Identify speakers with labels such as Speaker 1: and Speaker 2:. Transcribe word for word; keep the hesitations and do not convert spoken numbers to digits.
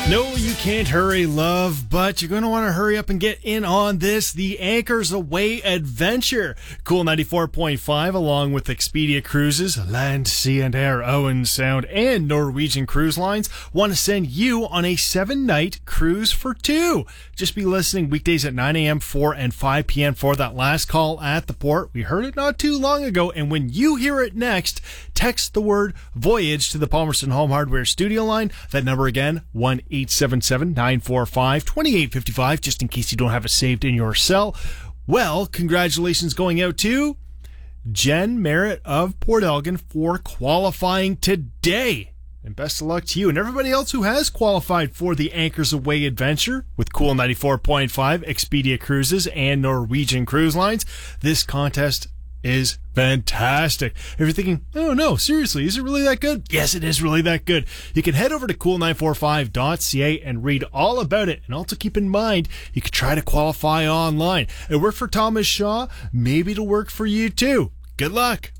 Speaker 1: No, you can't hurry, love, but you're going to want to hurry up and get in on this, the Anchors Away adventure. Cool ninety-four point five, along with Expedia Cruises, Land, Sea and Air, Owen Sound, and Norwegian Cruise Lines, want to send you on a seven-night cruise for two. Just be listening weekdays at nine a.m., four and five p.m. for that last call at the port. We heard it not too long ago, and when you hear it next, text the word Voyage to the Palmerston Home Hardware studio line. That number again, one eight seven seven, nine four five, two eight five five, just in case you don't have it saved in your cell. Well, congratulations going out to Jen Merritt of Port Elgin for qualifying today. And best of luck to you and everybody else who has qualified for the Anchors Away adventure with Cool ninety-four point five, Expedia Cruises, and Norwegian Cruise Lines. This contest is fantastic. If you're thinking, oh no, seriously, is it really that good? Yes, it is really that good. You can head over to cool nine four five dot c a and read all about it. And also keep in mind, you could try to qualify online. It worked for Thomas Shaw. Maybe it'll work for you too. Good luck.